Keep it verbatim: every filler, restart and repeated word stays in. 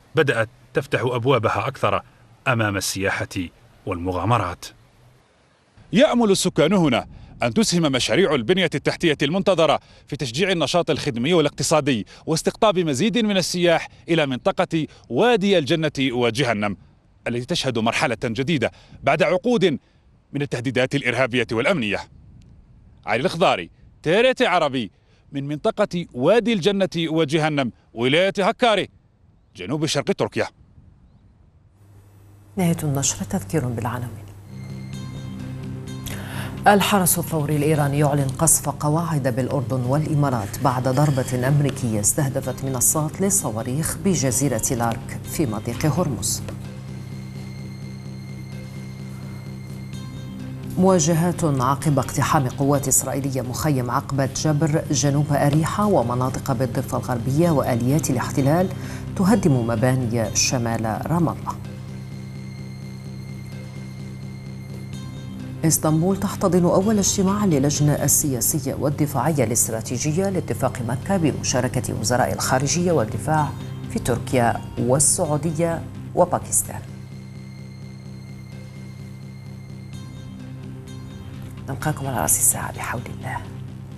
بدأت تفتح أبوابها أكثر أمام السياحة والمغامرات. يأمل السكان هنا أن تسهم مشاريع البنية التحتية المنتظرة في تشجيع النشاط الخدمي والاقتصادي واستقطاب مزيد من السياح إلى منطقة وادي الجنة وجهنم التي تشهد مرحلة جديدة بعد عقود من التهديدات الإرهابية والأمنية. علي الخضاري، تيريتي عربي، من منطقة وادي الجنة وجهنم، ولاية هكاري، جنوب شرق تركيا. نهاية النشر. تذكير بالعناوين. الحرس الثوري الإيراني يعلن قصف قواعد بالأردن والإمارات بعد ضربة أمريكية استهدفت منصات للصواريخ بجزيرة لارك في مضيق هرمز. مواجهات عقب اقتحام قوات إسرائيلية مخيم عقبة جبر جنوب أريحة ومناطق بالضفة الغربية، وآليات الاحتلال تهدم مباني شمال رام الله. اسطنبول تحتضن أول اجتماع للجنة السياسية والدفاعية الاستراتيجية لاتفاق مكة بمشاركة وزراء الخارجية والدفاع في تركيا والسعودية وباكستان. نلقاكم على رأس الساعة بحول الله.